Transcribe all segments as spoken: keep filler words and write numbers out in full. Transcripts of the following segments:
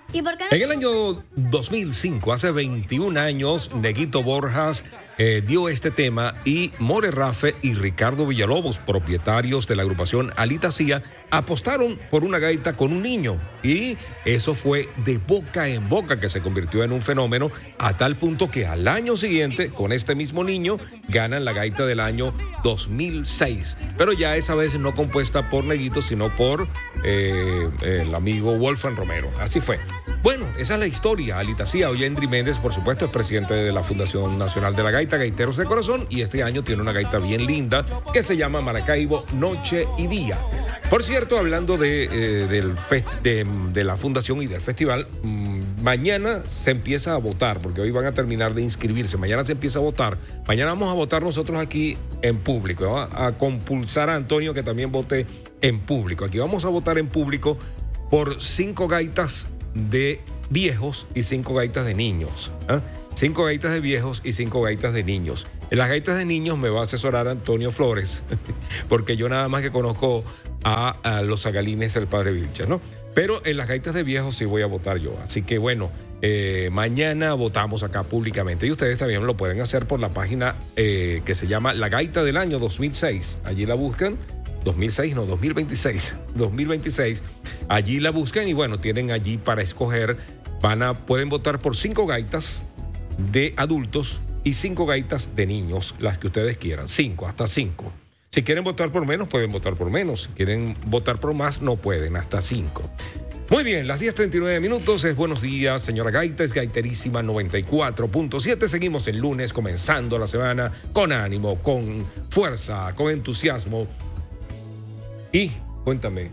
¿Y por qué no? En el año dos mil cinco, hace veintiún años, Neguito Borjas eh, dio este tema y More Rafe y Ricardo Villalobos, propietarios de la agrupación Alita Cia, apostaron por una gaita con un niño. Y eso fue de boca en boca, que se convirtió en un fenómeno, a tal punto que al año siguiente, con este mismo niño, ganan la gaita del año dos mil seis. Pero ya esa vez no compuesta por Neguito, sino por eh, el amigo Wolfgang Romero. Así fue. Bueno, esa es la historia. Alita Cia. Hoy Endry Méndez, por supuesto, es presidente de la Fundación Nacional de la Gaita, Gaiteros de Corazón, y este año tiene una gaita bien linda que se llama Maracaibo Noche y Día. Por cierto, hablando de, eh, del fest, de, de la fundación y del festival, mmm, mañana se empieza a votar, porque hoy van a terminar de inscribirse. Mañana se empieza a votar. Mañana vamos a votar nosotros aquí en público. Vamos a, a compulsar a Antonio que también vote en público. Aquí vamos a votar en público por cinco gaitas de viejos y cinco gaitas de niños. ¿eh? Cinco gaitas de viejos y cinco gaitas de niños. En las gaitas de niños me va a asesorar Antonio Flores, porque yo nada más que conozco a, a los zagalines del Padre Vilcha, ¿no? Pero en las gaitas de viejos sí voy a votar yo. Así que bueno, eh, mañana votamos acá públicamente. Y ustedes también lo pueden hacer por la página eh, que se llama La Gaita del Año dos mil seis. Allí la buscan. dos mil seis, no, dos mil veintiséis. dos mil veintiséis. Allí la buscan y bueno, tienen allí para escoger. Van a, pueden votar por cinco gaitas de adultos y cinco gaitas de niños, las que ustedes quieran. Cinco, hasta cinco. Si quieren votar por menos, pueden votar por menos. Si quieren votar por más, no pueden, hasta cinco. Muy bien, las diez treinta y nueve minutos. Es buenos días, señora Gaita, es Gaiterísima noventa y cuatro punto siete. Seguimos el lunes, comenzando la semana con ánimo, con fuerza, con entusiasmo. Y, cuéntame.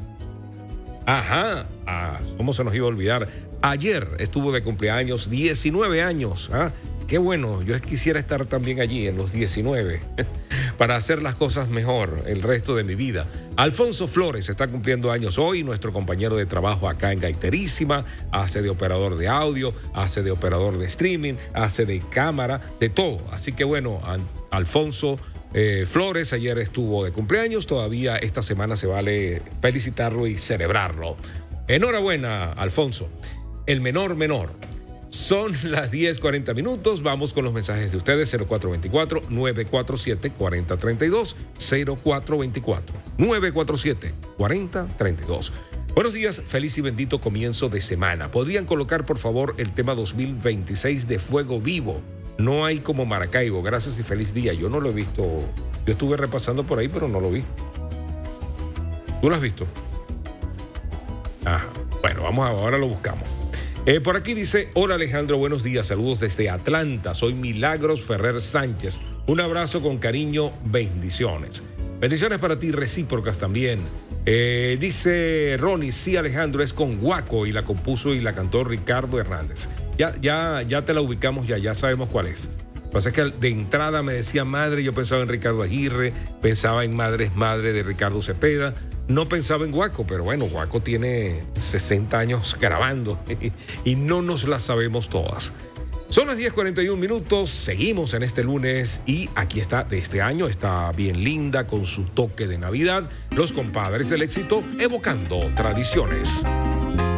Ajá, ah, ¿cómo se nos iba a olvidar? Ayer estuvo de cumpleaños, diecinueve años. ¿ah? Qué bueno, yo quisiera estar también allí en los diecinueve para hacer las cosas mejor el resto de mi vida. Alfonso Flores está cumpliendo años hoy, nuestro compañero de trabajo acá en Gaiterísima, hace de operador de audio, hace de operador de streaming, hace de cámara, de todo. Así que bueno, Alfonso eh, Flores ayer estuvo de cumpleaños, todavía esta semana se vale felicitarlo y celebrarlo. Enhorabuena, Alfonso. El menor menor. Son las diez cuarenta minutos. Vamos con los mensajes de ustedes. cero cuatro dos cuatro, nueve cuatro siete, cuatro cero tres dos. cero cuatro dos cuatro, nueve cuatro siete, cuatro cero tres dos. Buenos días, feliz y bendito comienzo de semana. ¿Podrían colocar, por favor, el tema dos mil veintiséis de Fuego Vivo? No hay como Maracaibo. Gracias y feliz día. Yo no lo he visto. Yo estuve repasando por ahí, pero no lo vi. ¿Tú lo has visto? Ajá. Bueno, vamos a, ahora lo buscamos. Eh, por aquí dice, hola Alejandro, buenos días, saludos desde Atlanta, soy Milagros Ferrer Sánchez, un abrazo con cariño, bendiciones. Bendiciones para ti, recíprocas también. Eh, dice Ronnie, sí Alejandro, es con Guaco y la compuso y la cantó Ricardo Hernández. Ya, ya, ya te la ubicamos, ya, ya sabemos cuál es. Lo que pasa es que de entrada me decía madre, yo pensaba en Ricardo Aguirre, pensaba en Madre es Madre de Ricardo Cepeda. No pensaba en Guaco, pero bueno, Guaco tiene sesenta años grabando y no nos las sabemos todas. Son las diez cuarenta y un minutos, seguimos en este lunes y aquí está de este año, está bien linda con su toque de Navidad, los compadres del éxito evocando tradiciones.